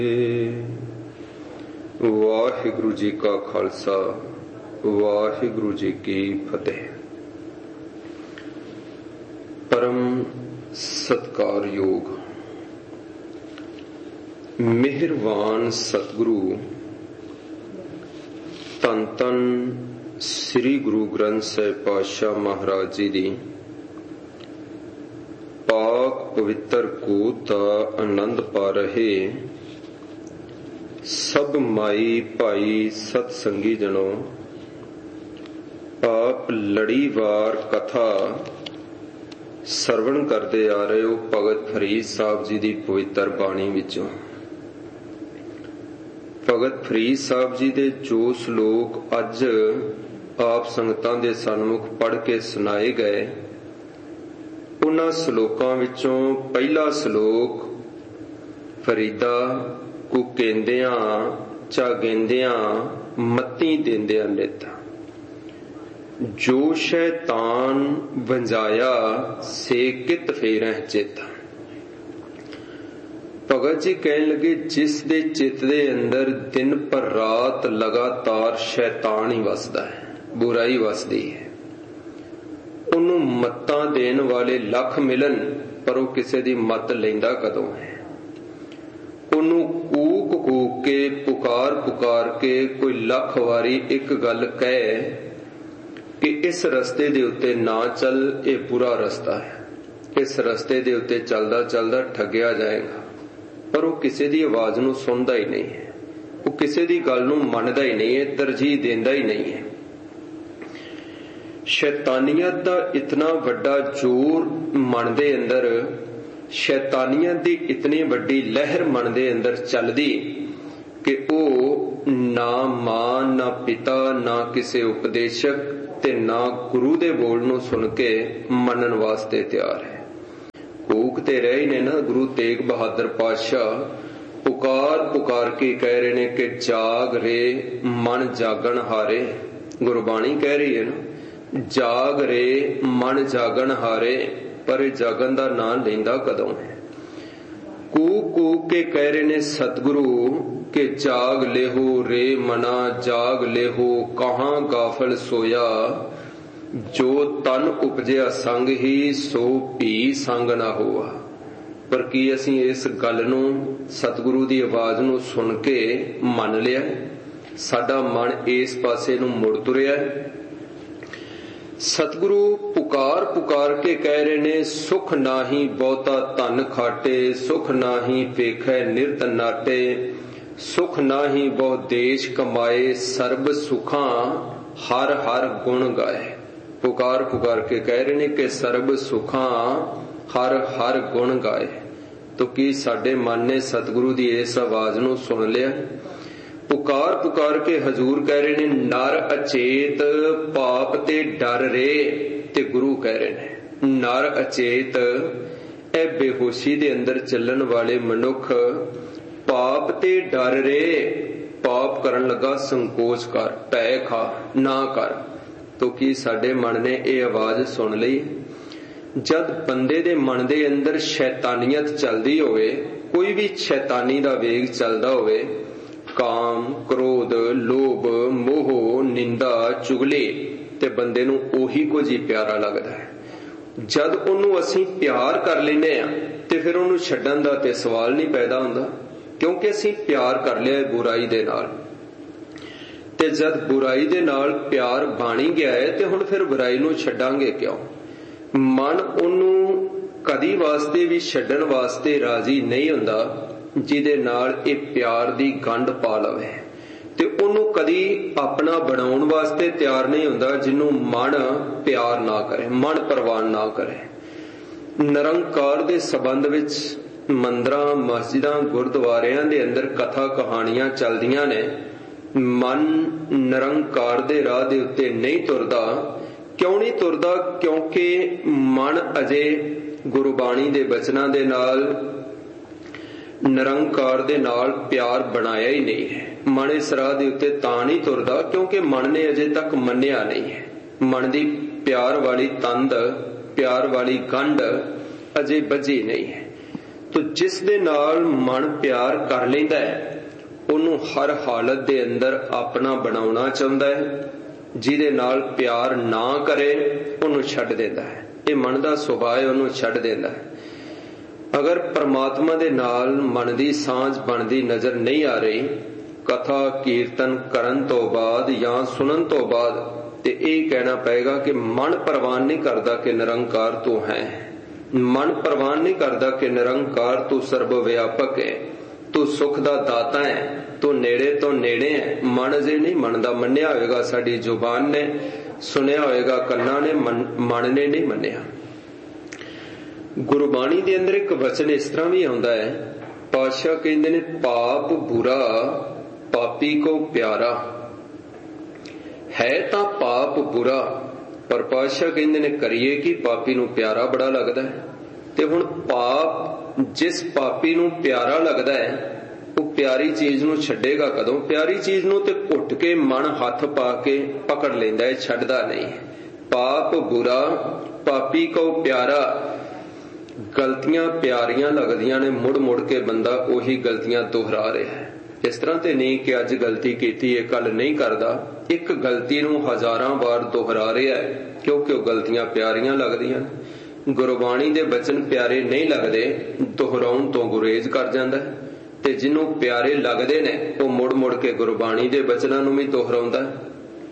ਵਾਹਿਗੁਰੂ ਜੀ ਕਾ ਖਾਲਸਾ ਵਾਹਿਗੁਰੂ ਜੀ ਕੀ ਫਤਿਹ। ਪਰਮ ਸਤਿਕਾਰਯੋਗ ਮਿਹਰਬਾਨ ਸਤਿਗੁਰੂ ਧੰਨ ਧੰਨ ਸ੍ਰੀ ਗੁਰੂ ਗ੍ਰੰਥ ਸਾਹਿਬ ਪਾਤਸ਼ਾਹ ਮਹਾਰਾਜ ਜੀ ਦੀ ਪਾਕ ਪਵਿੱਤਰ ਗੋਦ ਦਾ ਆਨੰਦ ਪਾ ਰਹੇ ਸਭ ਮਾਈ ਭਾਈ ਸਤ ਸੰਗੀ ਜਨੋ, ਆਪ ਲੜੀਵਾਰ ਕਥਾ ਸਰਵਣ ਕਰਦੇ ਆ ਰਹੇ ਹੋ ਭਗਤ ਫਰੀਦ ਸਾਹਿਬ ਜੀ ਦੀ ਪਵਿੱਤਰ ਬਾਣੀ ਵਿੱਚੋਂ। ਭਗਤ ਫਰੀਦ ਸਾਹਿਬ ਜੀ ਦੇ ਜੋ ਸ਼ਲੋਕ ਅੱਜ ਆਪ ਸੰਗਤਾਂ ਦੇ ਸਨਮੁਖ ਪੜ੍ਹ ਕੇ ਸੁਣਾਏ ਗਏ, ਉਹਨਾਂ ਸ਼ਲੋਕਾਂ ਵਿੱਚੋਂ ਪਹਿਲਾ ਸ਼ਲੋਕ ਫਰੀਦਾ ਕੂ ਕਹਿੰਦਿਆਂ ਚਾਗਿੰਦਿਆਂ ਮੱਤੀ ਦਿੰਦਿਆਂ ਨਿਤ, ਜੋ ਸ਼ੈਤਾਨ ਵੰਜਾਇਆ ਸੇ ਕਿਤ ਫੇਰਹਿ ਚਿਤ। ਭਗਤ ਜੀ ਕਹਿਣ ਲੱਗੇ, ਜਿਸ ਦੇ ਚਿੱਤ ਦੇ ਅੰਦਰ ਦਿਨ ਪਰ ਰਾਤ ਲਗਾਤਾਰ ਸ਼ੈਤਾਨ ਹੀ ਵਸਦਾ ਹੈ, ਬੁਰਾਈ ਵਸਦੀ ਹੈ, ਉਹਨੂੰ ਮੱਤਾਂ ਦੇਣ ਵਾਲੇ ਲੱਖ ਮਿਲਣ ਪਰ ਉਹ ਕਿਸੇ ਦੀ ਮੱਤ ਲੈਂਦਾ ਕਦੋਂ ਹੈ। ਉਹਨੂੰ ਕੂਕ ਕੂਕ ਕੇ ਪੁਕਾਰ ਪੁਕਾਰ ਕੇ ਕੋਈ ਲੱਖ ਵਾਰੀ ਇੱਕ ਗੱਲ ਕਹੇ ਕਿ ਇਸ ਰਸਤੇ ਦੇ ਉੱਤੇ ਨਾ ਚੱਲ, ਇਹ ਬੁਰਾ ਰਸਤਾ ਹੈ, ਇਸ ਰਸਤੇ ਦੇ ਉੱਤੇ ਚੱਲਦਾ ਚੱਲਦਾ ਠੱਗਿਆ ਜਾਏਗਾ, ਪਰ ਉਹ ਕਿਸੇ ਦੀ ਆਵਾਜ਼ ਨੂੰ ਸੁਣਦਾ ਹੀ ਨਹੀਂ ਹੈ, ਉਹ ਕਿਸੇ ਦੀ ਗੱਲ ਨੂੰ ਮੰਨਦਾ ਹੀ ਨਹੀਂ ਹੈ, ਤਰਜੀਹ ਦਿੰਦਾ ਹੀ ਨਹੀਂ ਹੈ। ਸ਼ੈਤਾਨੀਅਤ ਦਾ ਇਤਨਾ ਵੱਡਾ ਜ਼ੋਰ ਮਨ ਦੇ ਅੰਦਰ, ਸ਼ੈਤਾਨੀਅਤ ਦੀ ਇਤਨੀ ਵੱਡੀ ਲਹਿਰ ਮਨ ਦੇ ਅੰਦਰ ਚੱਲਦੀ ਕਿ ਉਹ ਨਾ ਮਾਂ ਨਾ ਪਿਤਾ ਨਾ ਕਿਸੇ ਉਪਦੇਸ਼ਕ ਤੇ ਨਾ ਗੁਰੂ ਦੇ ਬੋਲ ਨੂੰ ਸੁਣ ਕੇ ਮੰਨਣ ਵਾਸਤੇ ਤਿਆਰ ਹੈ। ਕੂਕ ਤੇ ਰਹੇ ਨੇ ਨਾ ਗੁਰੂ ਤੇਗ ਬਹਾਦਰ ਪਾਤਸ਼ਾਹ, ਪੁਕਾਰ ਪੁਕਾਰ ਕੇ ਕਹਿ ਰਹੇ ਨੇ ਕਿ ਜਾਗ ਰੇ ਮਨ ਜਾਗਣ ਹਾਰੇ। ਗੁਰਬਾਣੀ ਕਹਿ ਰਹੀ ਹੈ ਨਾ, ਜਾਗ ਰੇ ਮਨ ਜਾਗਣ ਹਾਰੇ, ਪਰ ਇਹ ਜਾਗਣ ਦਾ ਨਾਂ ਲੈਂਦਾ ਕਦੋਂ ਹੈ। ਕੂਕ ਕੂਕ ਕੇ ਕਹਿ ਰਹੇ ਨੇ ਸਤਿਗੁਰੂ ਕਿ ਜਾਗ ਲੇਹੋ ਰੇ ਮਨਾ ਜਾਗ ਲੇਹੋ, ਕਹਾਂ ਗਾਫਲ ਸੋਇਆ, ਜੋ ਤਨ ਉਪਜਿਆ ਸੰਗ ਹੀ ਸੋ ਭੀ ਸੰਗ ਨਾ ਹੋਆ। ਪਰ ਕੀ ਅਸੀਂ ਇਸ ਗੱਲ ਨੂੰ, ਸਤਿਗੁਰੂ ਦੀ ਆਵਾਜ਼ ਨੂੰ ਸੁਣ ਕੇ ਮੰਨ ਲਿਆ? ਸਾਡਾ ਮਨ ਇਸ ਪਾਸੇ ਨੂੰ ਮੁੜ ਤੁਰਿਆ। ਸਤਿਗੁਰੂ ਪੁਕਾਰ ਪੁਕਾਰ ਕੇ ਕਹਿ ਰਹੇ ਨੇ, ਸੁਖ ਨਾਹੀ ਬਹੁਤਾ ਧਨ ਖਾਟੇ, ਸੁਖ ਨਾਹੀ ਵੇਖੈ ਨਿਰਤ ਨਾਟੇ, ਸੁਖ ਨਾਹੀ ਬਹੁ ਦੇਸ਼ ਕਮਾਏ, ਸਰਬ ਸੁਖਾਂ ਹਰ ਹਰ ਗੁਣ ਗਾਏ। ਪੁਕਾਰ ਪੁਕਾਰ ਕੇ ਕਹਿ ਰਹੇ ਨੇ ਕਿ ਸਰਬ ਸੁਖਾਂ ਹਰ ਹਰ ਗੁਣ ਗਾਏ। ਤੋ ਕੀ ਸਾਡੇ ਮਨ ਨੇ ਸਤਿਗੁਰੂ ਦੀ ਇਸ ਆਵਾਜ਼ ਨੂੰ ਸੁਣ ਲਿਆ? ਪੁਕਾਰ ਪੁਕਾਰ ਕੇ ਹਜ਼ੂਰ ਕਹਿ ਰਹੇ ਨੇ, ਨਰ ਅਚੇਤ ਪਾਪ ਤੇ ਡਰ ਰੇ। ਤੇ ਗੁਰੂ ਕਹਿ ਰਹੇ ਨੇ ਨਰ ਅਚੇਤ, ਇਹ ਬੇਹੋਸ਼ੀ ਦੇ ਅੰਦਰ ਚੱਲਣ ਵਾਲੇ ਮਨੁੱਖ, ਪਾਪ ਤੇ ਡਰ ਰੇ। ਪਾਪ ਕਰਨ ਲੱਗਾ ਸੰਕੋਚ ਕਰ, ਭੈ ਖਾ, ਨਾ ਕਰ। ਤੋ ਕੀ ਸਾਡੇ ਮਨ ਨੇ ਇਹ ਆਵਾਜ਼ ਸੁਣ ਲਈ? ਜਦ ਬੰਦੇ ਦੇ ਮਨ ਦੇ ਅੰਦਰ ਸ਼ੈਤਾਨੀਅਤ ਚੱਲਦੀ ਹੋਵੇ, ਕੋਈ ਵੀ ਸ਼ੈਤਾਨੀ ਦਾ ਵੇਗ ਚੱਲਦਾ ਹੋਵੇ, ਕਾਮ ਕ੍ਰੋਧ ਲੋਭ ਮੋਹ ਨਿੰਦਾ ਚੁਗਲੀ, ਤੇ ਬੰਦੇ ਨੂੰ ਉਹੀ ਕੁਝ ਹੀ ਪਿਆਰਾ ਲੱਗਦਾ ਹੈ। ਜਦ ਉਹਨੂੰ ਅਸੀਂ ਪਿਆਰ ਕਰ ਲੈਂਦੇ ਆ ਤੇ ਫਿਰ ਉਹਨੂੰ ਛੱਡਣ ਦਾ ਤੇ ਸਵਾਲ ਨਹੀਂ ਪੈਦਾ ਹੁੰਦਾ, ਕਿਉਂਕਿ ਅਸੀਂ ਪਿਆਰ ਕਰ ਲਿਆ ਬੁਰਾਈ ਦੇ ਨਾਲ। ਤੇ ਜਦ ਬੁਰਾਈ ਦੇ ਨਾਲ ਪਿਆਰ ਬਾਣੀ ਗਿਆ ਹੈ ਤੇ ਹੁਣ ਫਿਰ ਬੁਰਾਈ ਨੂੰ ਛੱਡਾਂਗੇ ਕਿਉਂ? ਮਨ ਉਹਨੂੰ ਕਦੀ ਵਾਸਤੇ ਵੀ ਛੱਡਣ ਵਾਸਤੇ ਰਾਜ਼ੀ ਨਹੀਂ ਹੁੰਦਾ ਜਿਹਦੇ ਨਾਲ ਇਹ ਪਿਆਰ ਦੀ ਗੰਢ ਪਾ ਲਵੇ, ਤੇ ਉਹਨੂੰ ਕਦੀ ਆਪਣਾ ਬਣਾਉਣ ਵਾਸਤੇ ਤਿਆਰ ਨਹੀਂ ਹੁੰਦਾ ਜਿਹਨੂੰ ਮਨ ਪਿਆਰ ਨਾ ਕਰੇ, ਮਨ ਪ੍ਰਵਾਨ ਨਾ ਕਰੇ। ਨਿਰੰਕਾਰ ਦੇ ਸੰਬੰਧ ਵਿੱਚ ਮੰਦਰਾਂ ਮਸਜਿਦਾਂ ਗੁਰਦੁਆਰਿਆਂ ਦੇ ਅੰਦਰ ਕਥਾ ਕਹਾਣੀਆਂ ਚੱਲਦੀਆਂ ਨੇ। ਮਨ ਨਿਰੰਕਾਰ ਦੇ ਰਾਹ ਦੇ ਉੱਤੇ ਨਹੀਂ ਤੁਰਦਾ। ਕਿਉਂ ਨਹੀਂ ਤੁਰਦਾ? ਕਿਉਂਕਿ ਮਨ ਅਜੇ ਗੁਰਬਾਣੀ ਦੇ ਬਚਨਾਂ ਦੇ ਨਾਲ, ਨਿਰੰਕਾਰ ਦੇ ਨਾਲ ਪਿਆਰ ਬਣਾਇਆ ਹੀ ਨਹੀਂ ਹੈ। ਮਨ ਇਸ ਰਾਹ ਦੇ ਉੱਤੇ ਤਾਂ ਨਹੀਂ ਤੁਰਦਾ ਕਿਉਂਕਿ ਮਨ ਨੇ ਅਜੇ ਤੱਕ ਮੰਨਿਆ ਨਹੀਂ ਹੈ। ਮਨ ਦੀ ਪਿਆਰ ਵਾਲੀ ਤੰਦ, ਪਿਆਰ ਵਾਲੀ ਗੰਢ ਅਜੇ ਬੱਝੀ ਨਹੀਂ ਹੈ। ਤੋ ਜਿਸ ਦੇ ਨਾਲ ਮਨ ਪਿਆਰ ਕਰ ਲੈਂਦਾ ਹੈ ਉਹਨੂੰ ਹਰ ਹਾਲਤ ਦੇ ਅੰਦਰ ਆਪਣਾ ਬਣਾਉਣਾ ਚਾਹੁੰਦਾ ਹੈ। ਜਿਹਦੇ ਨਾਲ ਪਿਆਰ ਨਾ ਕਰੇ ਉਹਨੂੰ ਛੱਡ ਦਿੰਦਾ ਹੈ। ਇਹ ਮਨ ਦਾ ਸੁਭਾਅ ਹੈ, ਉਹਨੂੰ ਛੱਡ ਦਿੰਦਾ ਹੈ। ਅਗਰ ਪ੍ਰਮਾਤਮਾ ਦੇ ਨਾਲ ਮਨ ਦੀ ਸਾਂਝ ਬਣਦੀ ਨਜ਼ਰ ਨਹੀਂ ਆ ਰਹੀ, ਕਥਾ ਕੀਰਤਨ ਕਰਨ ਤੋਂ ਬਾਅਦ ਜਾਂ ਸੁਣਨ ਤੋਂ ਬਾਅਦ, ਤੇ ਇਹ ਕਹਿਣਾ ਪਏਗਾ ਕਿ ਮਨ ਪ੍ਰਵਾਨ ਨਹੀਂ ਕਰਦਾ ਕਿ ਨਿਰੰਕਾਰ ਤੂੰ ਹੈ। ਮਨ ਪ੍ਰਵਾਨ ਨਹੀਂ ਕਰਦਾ ਕਿ ਨਿਰੰਕਾਰ ਤੂੰ ਸਰਬ ਵਿਆਪਕ ਹੈ, ਤੂੰ ਸੁਖ ਦਾ ਦਾਤਾ ਹੈ, ਤੂੰ ਨੇੜੇ ਤੋਂ ਨੇੜੇ ਹੈ। ਮਨ ਅਜੇ ਨਹੀਂ ਮੰਨਦਾ। ਮੰਨਿਆ ਹੋਏਗਾ ਸਾਡੀ ਜ਼ੁਬਾਨ ਨੇ, ਸੁਣਿਆ ਹੋਏਗਾ ਕੰਨਾਂ ਨੇ, ਮਨ ਨੇ ਨਹੀਂ ਮੰਨਿਆ। ਗੁਰਬਾਣੀ ਦੇ ਅੰਦਰ ਇੱਕ ਵਚਨ ਇਸ ਤਰ੍ਹਾਂ ਵੀ ਆਉਂਦਾ ਹੈ, ਪਾਤਸ਼ਾਹ ਕਹਿੰਦੇ ਨੇ ਪਾਪ ਬੁਰਾ ਪਾਪੀ ਕੋ ਪਿਆਰਾ। ਹੈ ਤਾਂ ਪਾਪ ਬੁਰਾ, ਪਰ ਪਾਤਸ਼ਾਹ ਕਹਿੰਦੇ ਨੇ ਕਰੀਏ ਕਿ ਪਾਪੀ ਨੂੰ ਪਿਆਰਾ ਬੜਾ ਲੱਗਦਾ ਹੈ। ਤੇ ਹੁਣ ਪਾਪ ਜਿਸ ਪਾਪੀ ਨੂੰ ਪਿਆਰਾ ਲੱਗਦਾ ਹੈ ਉਹ ਪਿਆਰੀ ਚੀਜ਼ ਨੂੰ ਛੱਡੇਗਾ ਕਦੋਂ? ਪਿਆਰੀ ਚੀਜ਼ ਨੂੰ ਤੇ ਘੁੱਟ ਕੇ ਮਨ ਹੱਥ ਪਾ ਕੇ ਪਕੜ ਲੈਂਦਾ ਹੈ, ਛੱਡਦਾ ਨਹੀਂ। ਪਾਪ ਬੁਰਾ ਪਾਪੀ ਕੋ ਪਿਆਰਾ। ਗਲਤੀਆਂ ਪਿਆਰੀਆਂ ਲੱਗਦੀਆਂ ਨੇ, ਮੁੜ ਮੁੜ ਕੇ ਬੰਦਾ ਉਹੀ ਗਲਤੀਆਂ ਦੁਹਰਾ ਰਿਹਾ ਹੈ। ਇਸ ਤਰ੍ਹਾਂ ਤੇ ਨਹੀਂ ਕਿ ਅੱਜ ਗਲਤੀ ਕੀਤੀ ਹੈ ਕੱਲ ਨਹੀਂ ਕਰਦਾ। ਇੱਕ ਗਲਤੀ ਨੂੰ ਹਜ਼ਾਰਾਂ ਵਾਰ ਦੁਹਰਾ ਰਿਹਾ ਹੈ ਕਿਉਂਕਿ ਉਹ ਗਲਤੀਆਂ ਪਿਆਰੀਆਂ ਲੱਗਦੀਆਂ ਨੇ। ਗੁਰਬਾਣੀ ਦੇ ਬਚਨ ਪਿਆਰੇ ਨਹੀਂ ਲੱਗਦੇ, ਦੁਹਰਾਉਣ ਤੋਂ ਗੁਰੇਜ਼ ਕਰ ਜਾਂਦਾ ਹੈ। ਤੇ ਜਿਹਨੂੰ ਪਿਆਰੇ ਲੱਗਦੇ ਨੇ ਉਹ ਮੁੜ ਮੁੜ ਕੇ ਗੁਰਬਾਣੀ ਦੇ ਬਚਨਾਂ ਨੂੰ ਵੀ ਦੁਹਰਾਉਂਦਾ ਹੈ।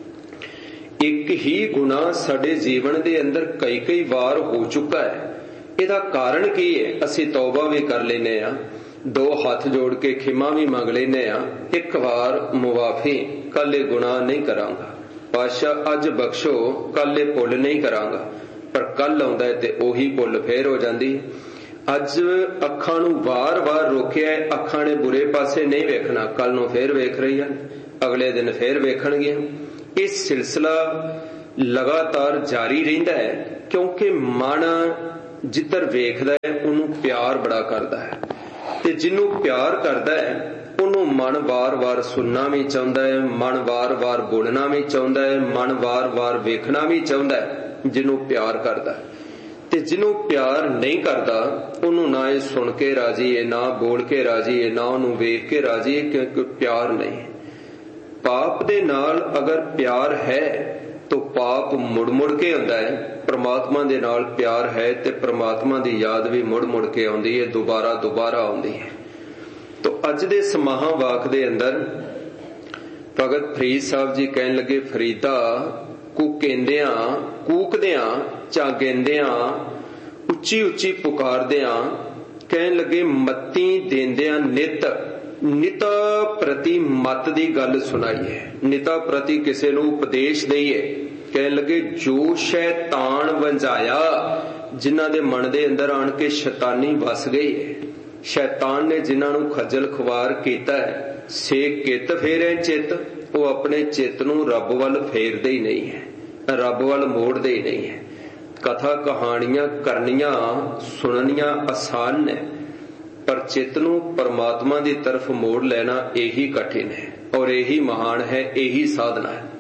ਇੱਕ ਹੀ ਗੁਨਾਹ ਸਾਡੇ ਜੀਵਨ ਦੇ ਅੰਦਰ ਕਈ ਕਈ ਵਾਰ ਹੋ ਚੁੱਕਾ ਹੈ। ਇਹਦਾ ਕਾਰਨ ਕੀ ਹੈ? ਅਸੀਂ ਤੌਬਾ ਵੀ ਕਰ ਲੈਨੇ ਆ, ਦੋ ਹੱਥ ਜੋੜ ਕੇ ਖਿਮਾ ਵੀ ਮੰਗ ਲੈਨੇ ਆ, ਇੱਕ ਵਾਰ ਮੁਆਫੀ, ਕੱਲ ਇਹ ਗੁਨਾਹ ਨਹੀਂ ਕਰਾਂਗਾ, ਪਾਤਸ਼ਾਹ ਅੱਜ ਬਖਸ਼ੋ, ਕੱਲ ਇਹ ਭੁੱਲ ਨਹੀਂ ਕਰਾਂਗਾ। ਪਰ ਕੱਲ ਆਉਂਦਾ ਹੈ ਤੇ ਉਹੀ ਭੁੱਲ ਫੇਰ ਹੋ ਜਾਂਦੀ। ਅੱਜ ਅੱਖਾਂ ਨੂੰ ਵਾਰ-ਵਾਰ ਰੋਕਿਆ, ਅੱਖਾਂ ਨੇ ਬੁਰੇ ਪਾਸੇ ਨਹੀਂ ਵੇਖਣਾ, ਕੱਲ ਨੂੰ ਫੇਰ ਵੇਖ ਰਹੀਆਂ, ਅਗਲੇ ਦਿਨ ਫੇਰ ਵੇਖਣਗੀਆਂ। ਇਹ ਸਿਲਸਿਲਾ ਲਗਾਤਾਰ ਜਾਰੀ ਰਹਿੰਦਾ ਹੈ ਕਿਉਂਕਿ ਮਨ ਜਿੱਧਰ ਵੇਖਦਾ ਹੈ ਉਹਨੂੰ ਪਿਆਰ ਬੜਾ ਕਰਦਾ ਹੈ। ਤੇ ਜਿਹਨੂੰ ਪਿਆਰ ਕਰਦਾ ਹੈ ਉਹਨੂੰ ਮਨ ਵਾਰ-ਵਾਰ ਸੁਣਨਾ ਵੀ ਚਾਹੁੰਦਾ ਹੈ, ਮਨ ਵਾਰ-ਵਾਰ ਬੋਲਣਾ ਵੀ ਚਾਹੁੰਦਾ ਹੈ, ਮਨ ਵਾਰ-ਵਾਰ ਵੇਖਣਾ ਵੀ ਚਾਹੁੰਦਾ ਹੈ। ਜਿਹਨੂੰ ਪਿਆਰ ਕਰਦਾ, ਤੇ ਜਿਹਨੂੰ ਪਿਆਰ ਨਹੀਂ ਕਰਦਾ ਉਹਨੂੰ ਨਾ ਇਹ ਸੁਣ ਕੇ ਰਾਜੀ ਹੈ, ਨਾ ਬੋਲ ਕੇ ਰਾਜੀ ਹੈ, ਨਾ ਉਹਨੂੰ ਵੇਖ ਕੇ ਰਾਜੀ ਹੈ, ਕਿਉਂਕਿ ਪਿਆਰ ਨਹੀਂ। ਪਾਪ ਦੇ ਨਾਲ ਅਗਰ ਪਿਆਰ ਹੈ ਤਾਂ ਪਾਪ ਮੁੜ ਮੁੜ ਕੇ ਆਉਂਦਾ ਹੈ। ਪ੍ਰਮਾਤਮਾ ਦੇ ਨਾਲ ਪਿਆਰ ਹੈ ਤੇ ਪ੍ਰਮਾਤਮਾ ਦੀ ਯਾਦ ਵੀ ਮੁੜ ਮੁੜ ਕੇ ਆਉਂਦੀ ਹੈ, ਦੁਬਾਰਾ ਦੁਬਾਰਾ ਆਉਂਦੀ ਹੈ। ਤਾਂ ਅੱਜ ਦੇ ਸਮਾਹਾਂ ਵਾਕ ਦੇ ਅੰਦਰ ਭਗਤ ਫਰੀਦ ਸਾਹਿਬ ਜੀ ਕਹਿਣ ਲੱਗੇ, ਫਰੀਦਾ ਕੂਕਦਿਆਂ ਕੂਕਦਿਆਂ ਝਾਗੇਂਦਿਆਂ ਉੱਚੀ ਉੱਚੀ ਪੁਕਾਰਦਿਆਂ, ਕਹਿਣ ਲੱਗੇ ਮੱਤੀ ਦੇਂਦਿਆਂ ਨਿਤ ਨਿਤਾ ਪ੍ਰਤੀ ਮਤ ਦੀ ਗੱਲ ਸੁਣਾਈਏ, ਨਿਤਾ ਪ੍ਰਤੀ ਕਿਸੇ ਨੂੰ ਉਪਦੇਸ਼ ਦਈਏ। ਕਹਿਣ ਲੱਗੇ ਜੋ ਸ਼ੈਤਾਨ ਵੰਝਾਇਆ, ਜਿਨ੍ਹਾਂ ਦੇ ਮਨ ਦੇ ਅੰਦਰ ਆਣ ਕੇ ਸ਼ੈਤਾਨੀ ਵਸ ਗਈ ਹੈ, ਸ਼ੈਤਾਨ ਨੇ ਜਿਨ੍ਹਾਂ ਨੂੰ ਖੱਜਲ ਖੁਆਰ ਕੀਤਾ ਹੈ, ਸੇ ਕਿਤ ਫੇਰੇ ਚਿੱਤ, ਉਹ ਆਪਣੇ ਚਿੱਤ ਨੂੰ ਰੱਬ ਵੱਲ ਫੇਰਦੇ ਹੀ ਨਹੀਂ ਹੈ, ਰੱਬ ਵੱਲ ਮੋੜਦੇ ਹੀ ਨਹੀਂ ਹੈ। ਕਥਾ ਕਹਾਣੀਆਂ ਕਰਨੀਆਂ ਸੁਣਨੀਆਂ ਆਸਾਨ ਨੇ, ਪਰ ਚਿੱਤ ਨੂੰ ਪਰਮਾਤਮਾ ਦੀ ਤਰਫ ਮੋੜ ਲੈਣਾ ਇਹੀ ਕਠਿਨ ਹੈ ਔਰ ਇਹੀ ਮਹਾਨ ਹੈ, ਇਹੀ ਸਾਧਨਾ ਹੈ।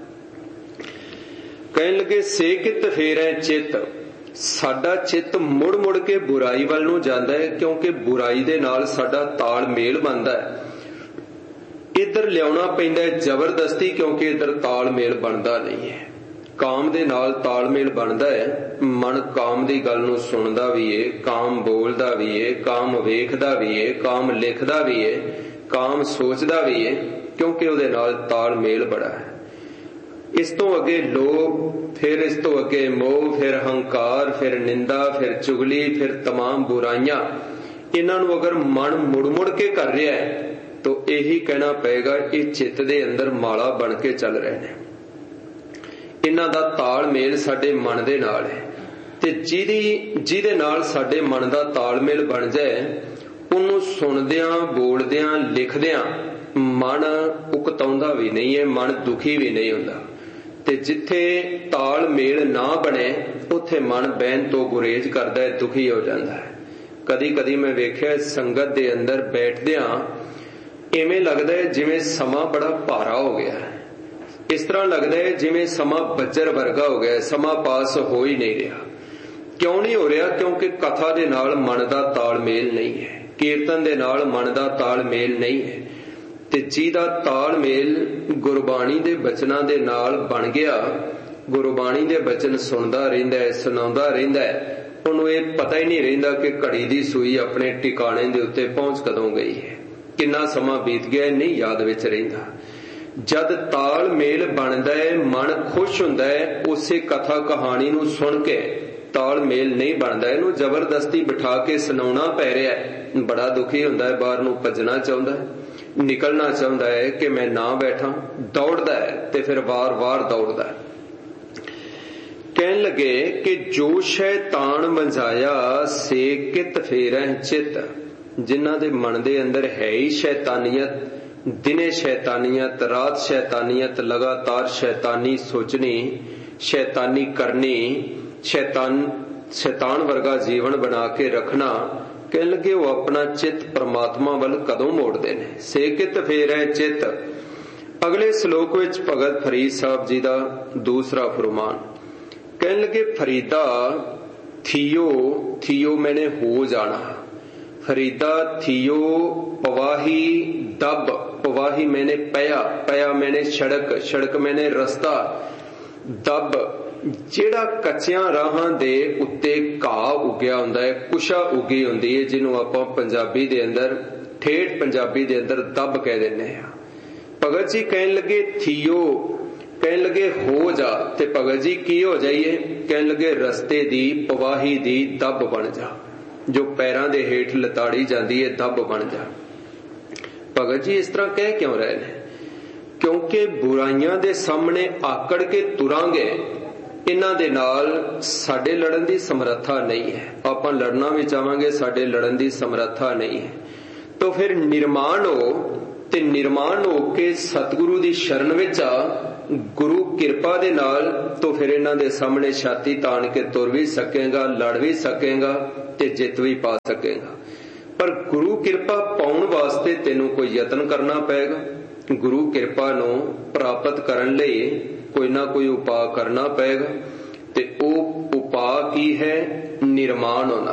ਕਹਿਣ ਲੱਗੇ ਸੇ ਕਿਤ ਫੇਰੈ ਚਿੱਤ, ਸਾਡਾ ਚਿੱਤ ਮੁੜ ਮੁੜ ਕੇ ਬੁਰਾਈ ਵੱਲ ਨੂੰ ਜਾਂਦਾ ਹੈ ਕਿਉਂਕਿ ਬੁਰਾਈ ਦੇ ਨਾਲ ਸਾਡਾ ਤਾਲਮੇਲ ਬਣਦਾ ਹੈ। ਇੱਧਰ ਲਿਆਉਣਾ ਪੈਂਦਾ ਹੈ ਜ਼ਬਰਦਸਤੀ ਕਿਉਂਕਿ ਇੱਧਰ ਤਾਲਮੇਲ ਬਣਦਾ ਨਹੀਂ ਹੈ। ਕਾਮ ਦੇ ਨਾਲ ਤਾਲਮੇਲ ਬਣਦਾ ਹੈ, ਮਨ ਕਾਮ ਦੀ ਗੱਲ ਨੂੰ ਸੁਣਦਾ ਵੀ ਏ, ਕਾਮ ਬੋਲਦਾ ਵੀ ਏ, ਕਾਮ ਵੇਖਦਾ ਵੀ ਏ, ਕਾਮ ਲਿਖਦਾ ਵੀ ਏ, ਕਾਮ ਸੋਚਦਾ ਵੀ ਏ, ਕਿਉਂਕਿ ਉਹਦੇ ਨਾਲ ਤਾਲਮੇਲ ਬੜਾ ਹੈ। ਇਸ ਤੋਂ ਅੱਗੇ ਲੋਭ, ਫਿਰ ਇਸ ਤੋਂ ਅੱਗੇ ਮੋਹ, ਫਿਰ ਹੰਕਾਰ, ਫਿਰ ਨਿੰਦਾ, ਫਿਰ ਚੁਗਲੀ, ਫਿਰ तमाम ਬੁਰਾਈਆਂ। ਇਹਨਾਂ ਨੂੰ ਅਗਰ ਮਨ ਮੁੜ ਮੁੜ ਕੇ ਕਰ ਰਿਹਾ ਹੈ ਤਾਂ ਇਹੀ ਕਹਿਣਾ ਪਏਗਾ ਇਹ ਚਿੱਤ ਦੇ ਅੰਦਰ ਮਾਲਾ ਬਣ ਕੇ ਚੱਲ ਰਹੇ ਨੇ। ਇਹਨਾਂ ਦਾ ਤਾਲਮੇਲ ਸਾਡੇ ਮਨ ਦੇ ਨਾਲ ਹੈ, ਤੇ ਜਿਹਦੇ ਨਾਲ ਸਾਡੇ ਮਨ ਦਾ ਤਾਲਮੇਲ ਬਣ ਜਾਏ, ਉਹਨੂੰ ਸੁਣਦਿਆਂ ਬੋਲਦਿਆਂ ਲਿਖਦਿਆਂ ਮਨ ਉਕਤਾਉਂਦਾ ਵੀ ਨਹੀਂ ਹੈ, ਮਨ ਦੁਖੀ ਵੀ ਨਹੀਂ ਹੁੰਦਾ। ਤੇ ਜਿੱਥੇ ਤਾਲਮੇਲ ਨਾ ਬਣੇ ਉੱਥੇ ਮਨ ਬਹਿਣ ਤੋਂ ਗੁਰੇਜ਼ ਕਰਦਾ ਹੈ, ਦੁਖੀ ਹੋ ਜਾਂਦਾ ਹੈ। ਕਦੀ ਕਦੀ ਮੈਂ ਵੇਖਿਆ ਸੰਗਤ ਦੇ ਅੰਦਰ ਬੈਠਦਿਆਂ ਇਵੇਂ ਲੱਗਦਾ ਹੈ ਜਿਵੇਂ ਸਮਾਂ ਬੜਾ ਭਾਰਾ ਹੋ ਗਿਆ ਹੈ, ਇਸ ਤਰ੍ਹਾਂ ਲੱਗਦਾ ਹੈ ਜਿਵੇਂ ਸਮਾਂ ਬੱਜਰ ਵਰਗਾ ਹੋ ਗਿਆ, ਸਮਾਂ ਪਾਸ ਹੋ ਹੀ ਨਹੀਂ ਰਿਹਾ। ਕਿਉਂ ਨਹੀਂ ਹੋ ਰਿਹਾ? ਕਿਉਂਕਿ ਕਥਾ ਦੇ ਨਾਲ ਮਨ ਦਾ ਤਾਲਮੇਲ ਨਹੀਂ ਹੈ। ਕੀਰਤਨ ਦੇ ਨਾਲ ਮਨ ਦਾ ਤਾਲਮੇਲ ਨਹੀਂ ਹੈ। ਤੇ ਜਿਹਦਾ ਤਾਲਮੇਲ ਗੁਰਬਾਣੀ ਦੇ ਬਚਨਾਂ ਦੇ ਨਾਲ ਬਣ ਗਿਆ, ਗੁਰਬਾਣੀ ਦੇ ਬਚਨ ਸੁਣਦਾ ਰਹਿੰਦਾ ਹੈ, ਸੁਣਾਉਂਦਾ ਰਹਿੰਦਾ ਹੈ, ਉਹਨੂੰ ਇਹ ਪਤਾ ਹੀ ਨਹੀਂ ਰਹਿੰਦਾ ਕਿ ਘੜੀ ਦੀ ਸੂਈ ਆਪਣੇ ਟਿਕਾਣੇ ਦੇ ਉੱਤੇ ਪਹੁੰਚ ਕਦੋਂ ਗਈ ਹੈ, ਕਿੰਨਾ ਸਮਾਂ ਬੀਤ ਗਿਆ, ਨਹੀਂ ਯਾਦ ਵਿੱਚ ਰਹਿੰਦਾ। ਜਦ ਤਾਲਮੇਲ ਬਣਦਾ ਹੈ, ਮਨ ਖੁਸ਼ ਹੁੰਦਾ ਹੈ, ਉਸੇ ਕਥਾ ਕਹਾਣੀ ਨੂੰ ਸੁਣ ਕੇ ਤਾਲਮੇਲ ਨਹੀਂ ਬਣਦਾ, ਇਹਨੂੰ ਜ਼ਬਰਦਸਤੀ ਬਿਠਾ ਕੇ ਸੁਣਾਉਣਾ ਪੈ ਰਿਹਾ ਹੈ, ਬੜਾ ਦੁਖੀ ਹੁੰਦਾ ਹੈ, ਬਾਹਰ ਨੂੰ ਭੱਜਣਾ ਚਾਹੁੰਦਾ ਹੈ, ਨਿਕਲਣਾ ਚਾਹੁੰਦਾ ਹੈ ਕਿ ਮੈਂ ਨਾ ਬੈਠਾਂ, ਦੌੜਦਾ ਹੈ ਤੇ ਫਿਰ ਵਾਰ-ਵਾਰ ਦੌੜਦਾ ਹੈ। ਕਹਿਣ ਲੱਗੇ ਕਿ ਜੋ ਸ਼ੈਤਾਨ ਮੰਝਾਇਆ ਸੇ ਕਿਤ ਫੇਰਹਿ ਚਿੱਤ, ਜਿਨ੍ਹਾਂ ਦੇ ਮਨ ਦੇ ਅੰਦਰ ਹੈ ਹੀ ਸ਼ੈਤਾਨੀਅਤ, ਦਿਨੇ ਸ਼ੈਤਾਨੀਅਤ, ਰਾਤ ਸ਼ੈਤਾਨੀਅਤ, ਲਗਾਤਾਰ ਸ਼ੈਤਾਨੀ ਸੋਚਣੀ, ਸ਼ੈਤਾਨੀ ਕਰਨੀ, ਸ਼ੈਤਾਨ ਵਰਗਾ ਜੀਵਨ ਬਣਾ ਕੇ ਰੱਖਣਾ, ਕਹਿਣ ਲੱਗੇ ਉਹ ਆਪਣਾ ਚਿੱਤ ਪਰਮਾਤਮਾ ਵੱਲ ਕਦੋਂ ਮੋੜਦੇ ਨੇ। ਸੇ ਕਿਤ ਫੇਰਹਿ ਚਿੱਤ। ਅਗਲੇ ਸ਼ਲੋਕ ਵਿੱਚ ਭਗਤ ਫਰੀਦ ਸਾਹਿਬ ਜੀ ਦਾ ਦੂਸਰਾ ਫਰਮਾਨ, ਕਹਿਣ ਲੱਗੇ ਫਰੀਦਾ ਥੀਓ ਮੈਨੇ ਹੋ ਜਾਣਾ, ਫਰੀਦਾ ਥੀਓ ਪਵਾਹੀ ਦਬ, ਪਵਾਹੀ ਮੈਨੇ ਪਿਆ ਮੈਨੇ ਸੜਕ ਮੈਨੇ ਰਸਤਾ, ਦਬ ਜਿਹੜਾ ਕੱਚਿਆਂ ਰਾਹਾਂ ਦੇ ਉੱਤੇ ਘਾਹ ਉੱਗਿਆ ਹੁੰਦਾ ਹੈ, ਕੁਸ਼ਾ ਉੱਗੀ ਹੁੰਦੀ ਹੈ, ਜਿਹਨੂੰ ਆਪਾਂ ਪੰਜਾਬੀ ਦੇ ਅੰਦਰ, ਠੇਠ ਪੰਜਾਬੀ ਦੇ ਅੰਦਰ ਦੱਬ ਕਹਿ ਦਿੰਦੇ ਹਾਂ। ਭਗਤ ਜੀ ਕਹਿਣ ਲੱਗੇ ਥੀਓ, ਕਹਿਣ ਲੱਗੇ ਹੋ ਜਾ, ਤੇ ਭਗਤ ਜੀ ਕੀ ਹੋ ਜਾਈਏ, ਕਹਿਣ ਲੱਗੇ ਰਸਤੇ ਦੀ ਪਵਾਹੀ ਦੀ ਦੱਬ ਬਣ ਜਾ, ਜੋ ਪੈਰਾਂ ਦੇ ਹੇਠ ਲਤਾੜੀ ਜਾਂਦੀ ਹੈ, ਦੱਬ ਬਣ ਜਾ। ਭਗਤ ਜੀ ਇਸ ਤਰ੍ਹਾਂ ਕਹਿ ਕਿਉਂ ਰਹੇ ਨੇ? ਕਿਉਂਕਿ ਬੁਰਾਈਆਂ ਦੇ ਸਾਹਮਣੇ ਆਕੜ ਕੇ ਤੁਰਾਂਗੇ, ਇਹਨਾਂ ਦੇ ਨਾਲ ਸਾਡੇ ਲੜਨ ਦੀ ਸਮਰੱਥਾ ਨਹੀਂ ਹੈ, ਆਪਾਂ ਲੜਨਾ ਵੀ ਚਾਹਾਂਗੇ, ਸਾਡੇ ਲੜਨ ਦੀ ਸਮਰੱਥਾ ਨਹੀਂ ਹੈ। ਤਾਂ ਫਿਰ ਨਿਰਮਾਣ ਹੋ, ਤੇ ਨਿਰਮਾਣ ਹੋ ਕੇ ਸਤਿਗੁਰੂ ਦੀ ਸ਼ਰਨ ਵਿੱਚ ਆ, ਗੁਰੂ ਕਿਰਪਾ ਦੇ ਨਾਲ, ਤਾਂ ਫਿਰ ਇਹਨਾਂ ਦੇ ਸਾਹਮਣੇ ਛਾਤੀ ਤਾਣ ਕੇ ਤੁਰ ਵੀ ਸਕੇਗਾ, ਲੜ ਵੀ ਸਕੇਗਾ ਤੇ ਜਿੱਤ ਵੀ ਪਾ ਸਕੇਗਾ। ਪਰ ਗੁਰੂ ਕਿਰਪਾ ਪਾਉਣ ਵਾਸਤੇ ਤੈਨੂੰ ਕੋਈ ਯਤਨ ਕਰਨਾ ਪਏਗਾ। ਗੁਰੂ ਕਿਰਪਾ ਨੂੰ ਪ੍ਰਾਪਤ ਕਰਨ ਲਈ ਕੋਈ ਨਾ ਕੋਈ ਉਪਾਅ ਕਰਨਾ ਪਏਗਾ, ਤੇ ਉਹ ਉਪਾਅ ਕੀ ਹੈ? ਨਿਰਮਾਣ ਹੋਣਾ।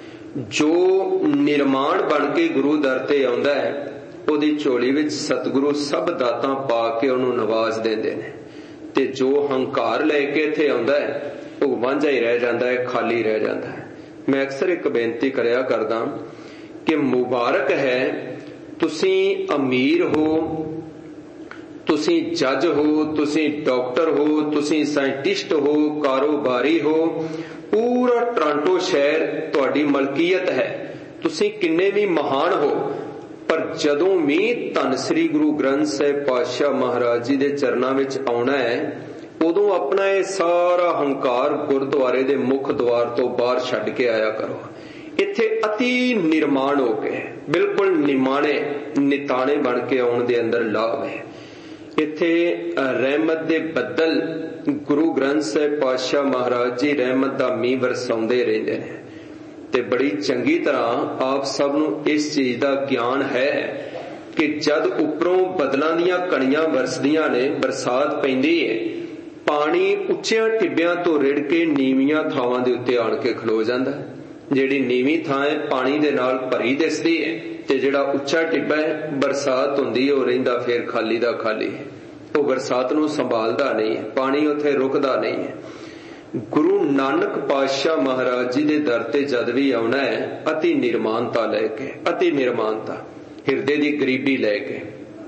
ਜੋ ਨਿਰਮਾਣ ਬਣ ਕੇ ਗੁਰੂ ਦਰ ਤੇ ਆਉਂਦਾ ਹੈ, ਉਹਦੀ ਝੋਲੀ ਵਿੱਚ ਸਤਿਗੁਰੂ ਸਭ ਦਾਤਾਂ ਪਾ ਕੇ ਉਹਨੂੰ ਨਵਾਜ਼ ਦਿੰਦੇ ਨੇ, ਤੇ ਜੋ ਹੰਕਾਰ ਲੈ ਕੇ ਇੱਥੇ ਆਉਂਦਾ ਹੈ ਉਹ ਵਾਂਝਾ ਹੀ ਰਹਿ ਜਾਂਦਾ ਹੈ, ਖਾਲੀ ਰਹਿ ਜਾਂਦਾ ਹੈ। ਮੈਂ ਅਕਸਰ ਇੱਕ ਬੇਨਤੀ ਕਰਿਆ ਕਰਦਾ ਕਿ ਮੁਬਾਰਕ ਹੈ ਤੁਸੀਂ ਅਮੀਰ ਹੋ, ਤੁਸੀਂ ਜੱਜ ਹੋ, ਤੁਸੀਂ ਡਾਕਟਰ ਹੋ, ਤੁਸੀਂ ਸਾਇੰਟਿਸਟ ਹੋ, ਕਾਰੋਬਾਰੀ ਹੋ, ਪੂਰਾ ਟੋਰਾਂਟੋ ਸ਼ਹਿਰ ਤੁਹਾਡੀ ਮਲਕੀਅਤ ਹੈ, ਤੁਸੀਂ ਕਿੰਨੇ ਵੀ ਮਹਾਨ ਹੋ, ਪਰ ਜਦੋਂ ਵੀ ਧੰਨ ਸ੍ਰੀ ਗੁਰੂ ਗ੍ਰੰਥ ਸਾਹਿਬ ਪਾਤਸ਼ਾਹ ਮਹਾਰਾਜ ਜੀ ਦੇ ਚਰਨਾਂ ਵਿੱਚ ਆਉਣਾ ਹੈ, ਉਦੋਂ ਆਪਣਾ ਇਹ ਸਾਰਾ ਹੰਕਾਰ ਗੁਰਦੁਆਰੇ ਦੇ ਮੁੱਖ ਦੁਆਰ ਤੋਂ ਬਾਹਰ ਛੱਡ ਕੇ ਆਇਆ ਕਰੋ। ਇੱਥੇ ਅਤੀ ਨਿਰਮਾਣ ਹੋ ਕੇ, ਬਿਲਕੁਲ ਨਿਮਾਣੇ ਨਿਤਾਣੇ ਬਣ ਕੇ ਆਉਣ ਦੇ ਅੰਦਰ ਲਾਭ ਹੈ। ਇੱਥੇ ਰਹਿਮਤ ਦੇ ਬੱਦਲ ਗੁਰੂ ਗ੍ਰੰਥ ਸਾਹਿਬ ਪਾਤਸ਼ਾਹ ਮਹਾਰਾਜ ਜੀ ਰਹਿਮਤ ਦਾ ਮੀਂਹ ਵਰਸਾਉਂਦੇ ਰਹਿੰਦੇ ਨੇ, ਤੇ ਬੜੀ ਚੰਗੀ ਤਰ੍ਹਾਂ ਆਪ ਸਭ ਨੂੰ ਇਸ ਚੀਜ਼ ਦਾ ਗਿਆਨ ਹੈ ਕਿ ਜਦ ਉੱਪਰੋਂ ਬਦਲਾਂ ਦੀਆਂ ਕਣੀਆਂ ਵਰਸਦੀਆਂ ਨੇ, ਬਰਸਾਤ ਪੈਂਦੀ ਹੈ, ਪਾਣੀ ਉੱਚਿਆਂ ਟਿੱਬਿਆਂ ਤੋਂ ਰਿੜ ਕੇ ਨੀਵੀਆਂ ਥਾਵਾਂ ਦੇ ਉੱਤੇ ਆਣ ਕੇ ਖਲੋ ਜਾਂਦਾ। ਜਿਹੜੀ ਨੀਵੀਂ ਥਾਂ ਹੈ ਪਾਣੀ ਦੇ ਨਾਲ ਭਰੀ ਦਿਸਦੀ ਹੈ, ਤੇ ਜਿਹੜਾ ਉੱਚਾ ਟਿੱਬਾ ਹੈ ਬਰਸਾਤ ਹੁੰਦੀ ਹੈ ਉਹ ਰਹਿੰਦਾ ਫਿਰ ਖਾਲੀ ਦਾ ਖਾਲੀ ਹੈ, ਉਹ ਬਰਸਾਤ ਨੂੰ ਸੰਭਾਲਦਾ ਨਹੀਂ ਹੈ, ਪਾਣੀ ਉੱਥੇ ਰੁਕਦਾ ਨਹੀਂ ਹੈ। ਗੁਰੂ ਨਾਨਕ ਪਾਤਸ਼ਾਹ ਮਹਾਰਾਜ ਜੀ ਦੇ ਦਰ ਤੇ ਜਦ ਵੀ ਆਉਣਾ ਹੈ, ਅਤੀ ਨਿਰਮਾਨਤਾ ਲੈ ਕੇ, ਅਤੀ ਨਿਰਮਾਨਤਾ, ਹਿਰਦੇ ਦੀ ਗਰੀਬੀ ਲੈ ਕੇ।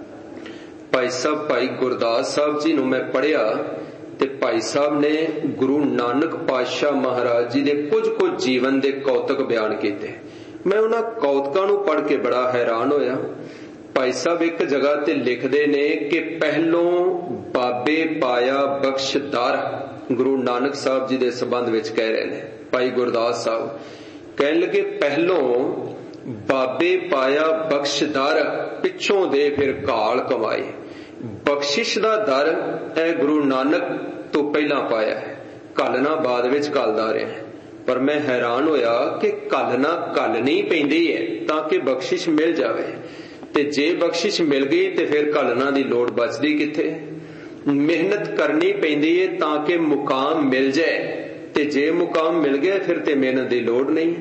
ਭਾਈ ਗੁਰਦਾਸ ਸਾਹਿਬ ਜੀ ਨੂੰ ਮੈਂ ਪੜ੍ਹਿਆ, ਤੇ ਭਾਈ ਸਾਹਿਬ ਨੇ ਗੁਰੂ ਨਾਨਕ ਪਾਤਸ਼ਾਹ ਮਹਾਰਾਜ ਜੀ ਦੇ ਕੁਝ ਜੀਵਨ ਦੇ ਕੌਤਕ ਬਿਆਨ ਕੀਤੇ। ਮੈਂ ਉਹਨਾਂ ਕੌਤਕਾਂ ਨੂੰ ਪੜ੍ਹ ਕੇ ਬੜਾ ਹੈਰਾਨ ਹੋਇਆ। ਭਾਈ ਸਾਹਿਬ ਇੱਕ ਜਗ੍ਹਾ ਤੇ ਲਿਖਦੇ ਨੇ ਕਿ ਪਹਿਲੋਂ ਬਾਬੇ ਪਾਇਆ ਬਖਸ਼ਦਾਰ, ਗੁਰੂ ਨਾਨਕ ਸਾਹਿਬ ਜੀ ਦੇ ਸੰਬੰਧ ਵਿੱਚ ਕਹਿ ਰਹੇ ਨੇ। ਭਾਈ ਗੁਰਦਾਸ ਸਾਹਿਬ ਕਹਿਣ ਲੱਗੇ ਪਹਿਲੋਂ ਬਾਬੇ ਪਾਇਆ ਬਖਸ਼ਦਾਰ, ਪਿੱਛੋਂ ਦੇ ਫਿਰ ਘਾਲ ਕਮਾਈ। ਬਖਸ਼ਿਸ਼ ਦਾ ਦਰ ਇਹ ਗੁਰੂ ਨਾਨਕ ਤੋਂ ਪਹਿਲਾਂ ਪਾਇਆ ਹੈ, ਘੱਲਣਾ ਬਾਅਦ ਵਿੱਚ ਘੱਲਦਾ ਰਿਹਾ। ਪਰ ਮੈਂ ਹੈਰਾਨ ਹੋਇਆ ਕਿ ਘੱਲਣਾ ਘੱਲਣੀ ਪੈਂਦੀ ਹੈ ਤਾਂ ਕਿ ਬਖਸ਼ਿਸ਼ ਮਿਲ ਜਾਵੇ, ਤੇ ਜੇ ਬਖਸ਼ਿਸ਼ ਮਿਲ ਗਈ ਤੇ ਫਿਰ ਘੱਲਣਾ ਦੀ ਲੋੜ ਬਚਦੀ ਕਿੱਥੇ? ਮਿਹਨਤ ਕਰਨੀ ਪੈਂਦੀ ਹੈ ਤਾਂ ਕਿ ਮੁਕਾਮ ਮਿਲ ਜਾਏ, ਤੇ ਜੇ ਮੁਕਾਮ ਮਿਲ ਗਿਆ ਫਿਰ ਤੇ ਮਿਹਨਤ ਦੀ ਲੋੜ ਨਹੀਂ।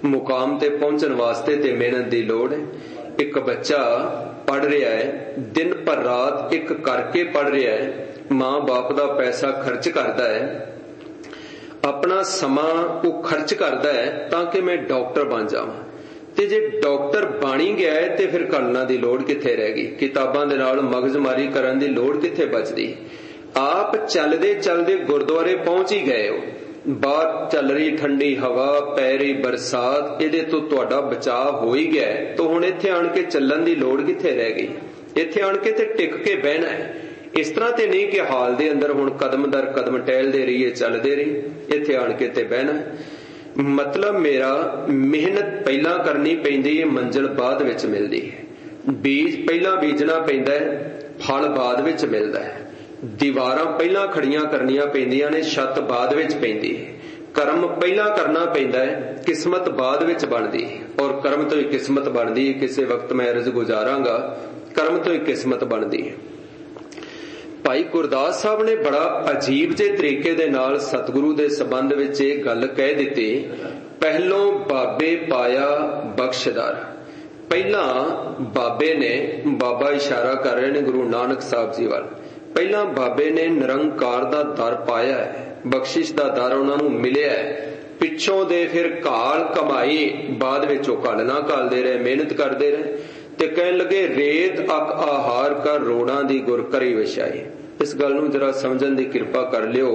ਮੁਕਾਮ ਤੇ ਪਹੁੰਚਣ ਵਾਸਤੇ ਤੇ ਮਿਹਨਤ ਦੀ ਲੋੜ ਹੈ। ਇੱਕ ਬੱਚਾ ਪੜ੍ਹ ਰਿਹਾ ਹੈ, ਦਿਨ ਭਰ ਰਾਤ ਇੱਕ ਕਰਕੇ ਪੜ੍ਹ ਰਿਹਾ ਹੈ, ਮਾਂ ਬਾਪ ਦਾ ਪੈਸਾ ਖਰਚ ਕਰਦਾ ਹੈ, ਆਪਣਾ ਸਮਾਂ ਉਹ ਖਰਚ ਕਰਦਾ ਹੈ ਤਾਂ ਕਿ ਮੈਂ ਡਾਕਟਰ ਬਣ ਜਾਵਾਂ। ਤੇ ਜੇ ਡਾਕਟਰ ਬਣੀ ਗਿਆ ਹੈ ਤੇ ਫਿਰ ਕਲਨਾਂ ਦੀ ਲੋੜ ਕਿੱਥੇ ਰਹਿ ਗਈ? ਕਿਤਾਬਾਂ ਦੇ ਨਾਲ ਮਗਜ਼ਮਾਰੀ ਕਰਨ ਦੀ ਲੋੜ ਕਿੱਥੇ ਬਚਦੀ? ਆਪ ਚੱਲਦੇ ਚੱਲਦੇ ਗੁਰਦੁਆਰੇ ਪਹੁੰਚ ਹੀ ਗਏ ਹੋ, ਬਾਹਰ ਚੱਲ ਰਹੀ ਠੰਡੀ ਹਵਾ, ਪੈ ਰਹੀ ਬਰਸਾਤ, ਇਹਦੇ ਤੋਂ ਤੁਹਾਡਾ ਬਚਾਅ ਹੋ ਹੀ ਗਿਆ ਤਾਂ ਹੁਣ ਇੱਥੇ ਆਣ ਕੇ ਚੱਲਣ ਦੀ ਲੋੜ ਕਿੱਥੇ ਰਹਿ ਗਈ? ਇੱਥੇ ਆਣ ਕੇ ਤੇ ਟਿਕ ਕੇ ਬਹਿਣਾ ਹੈ। ਇਸ ਤਰ੍ਹਾਂ ਤੇ ਨਹੀਂ ਕਿ ਹਾਲ ਦੇ ਅੰਦਰ ਹੁਣ ਕਦਮ ਦਰ ਕਦਮ ਟਹਿਲਦੇ ਰਹੀਏ, ਚੱਲਦੇ ਰਹੀਏ, ਇੱਥੇ ਆਣ ਕੇ ਤੇ ਬਹਿਣਾ ਹੈ। ਮਤਲਬ ਮੇਰਾ, ਮਿਹਨਤ ਪਹਿਲਾਂ ਕਰਨੀ ਪੈਂਦੀ ਹੈ, ਮੰਜ਼ਿਲ ਬਾਅਦ ਵਿੱਚ ਮਿਲਦੀ ਹੈ। ਬੀਜ ਪਹਿਲਾਂ ਬੀਜਣਾ ਪੈਂਦਾ ਹੈ, ਫਲ ਬਾਅਦ ਵਿੱਚ ਮਿਲਦਾ ਹੈ। ਦੀਵਾਰਾਂ ਪਹਿਲਾਂ ਖੜੀਆਂ ਕਰਨੀਆਂ ਪੈਂਦੀਆਂ ਨੇ, ਛੱਤ ਬਾਅਦ ਵਿੱਚ ਪੈਂਦੀ ਹੈ। ਕਰਮ ਪਹਿਲਾਂ ਕਰਨਾ ਪੈਂਦਾ ਹੈ, ਕਿਸਮਤ ਬਾਅਦ ਵਿੱਚ ਬਣਦੀ ਹੈ। ਔਰ ਕਰਮ ਤੋਂ ਹੀ ਕਿਸਮਤ ਬਣਦੀ ਹੈ। ਕਿਸੇ ਵਕਤ ਮੈਂ ਅਰਜ਼ ਗੁਜ਼ਾਰਾਂਗਾ, ਕਰਮ ਤੋਂ ਹੀ ਕਿਸਮਤ ਬਣਦੀ ਹੈ। ਭਾਈ ਗੁਰਦਾਸ ਸਾਹਿਬ ਨੇ ਬੜਾ ਅਜੀਬ ਜਿਹੇ ਤਰੀਕੇ ਦੇ ਨਾਲ ਸਤਿਗੁਰੂ ਦੇ ਸੰਬੰਧ ਵਿੱਚ ਇਹ ਗੱਲ ਕਹਿ ਦਿੱਤੀ, ਪਹਿਲੋਂ ਬਾਬੇ ਪਾਇਆ ਬਖਸ਼ਦਾਰ। ਪਹਿਲਾਂ ਬਾਬੇ ਨੇ, ਬਾਬਾ ਇਸ਼ਾਰਾ ਕਰ ਰਹੇ ਨੇ ਗੁਰੂ ਨਾਨਕ ਸਾਹਿਬ ਜੀ ਵੱਲ, ਪਹਿਲਾਂ ਬਾਬੇ ਨੇ ਨਿਰੰਕਾਰ ਦਾ ਦਰ ਪਾਇਆ ਹੈ, ਬਖਸ਼ਿਸ਼ ਦਾ ਦਰ ਉਹਨਾਂ ਨੂੰ ਮਿਲਿਆ ਹੈ। ਪਿੱਛੋਂ ਦੇ ਫਿਰ ਘਾਲ ਕਮਾਈ, ਬਾਅਦ ਵਿੱਚ ਉਹ ਘਾਲਣਾ ਘਾਲਦੇ ਰਹੇ, ਮਿਹਨਤ ਕਰਦੇ ਰਹੇ ਤੇ ਕਹਿਣ ਲੱਗੇ ਰੇਤ ਅਕ ਆਹਾਰ ਕਰ ਰੋੜਾਂ ਦੀ ਗੁਰ ਕਰੀ ਵਿਛਾਈ। ਇਸ ਗੱਲ ਨੂੰ ਜਰਾ ਸਮਝਣ ਦੀ ਕਿਰਪਾ ਕਰ ਲਿਓ।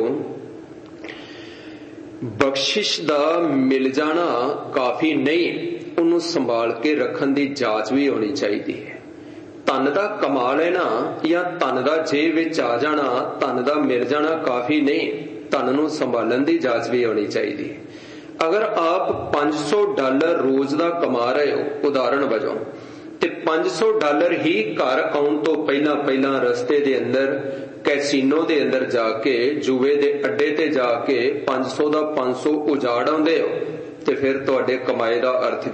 ਬਖਸ਼ਿਸ਼ ਦਾ ਮਿਲ ਜਾਣਾ ਕਾਫੀ ਨਹੀਂ, ਉਹਨੂੰ ਸੰਭਾਲ ਕੇ ਰੱਖਣ ਦੀ ਜਾਂਚ ਵੀ ਹੋਣੀ ਚਾਹੀਦੀ ਹੈ। ਧਨ ਦਾ ਕਮਾ ਲੈਣਾ ਜਾਂ ਧਨ ਦਾ ਜੇਬ ਵਿੱਚ ਆ ਜਾਣਾ, ਧਨ ਦਾ ਮਿਲ ਜਾਣਾ ਕਾਫੀ ਨਹੀਂ, ਧਨ ਨੂੰ ਸੰਭਾਲਣ ਦੀ ਜਾਂਚ ਵੀ ਹੋਣੀ ਚਾਹੀਦੀ ਹੈ। ਅਗਰ ਆਪ $500 ਰੋਜ਼ ਦਾ ਕਮਾ ਰਹੇ ਹੋ ਉਦਾਹਰਣ ਵਜੋਂ, ਤੇ $500 ਹੀ ਘਰ ਆਉਣ ਤੋਂ ਪਹਿਲਾਂ ਰਸਤੇ ਦੇ ਅੰਦਰ ਕੈਸੀਨੋ ਦੇ ਅੰਦਰ ਜਾ ਕੇ, ਜੂਏ ਦੇ ਅੱਡੇ ਤੇ ਜਾ ਕੇ 500 ਦਾ 500 ਉਜਾੜ ਆਉਂਦੇ ਹੋ, ਤੇ ਫਿਰ ਤੁਹਾਡੇ ਕਮਾਏ ਦਾ ਅਰਥ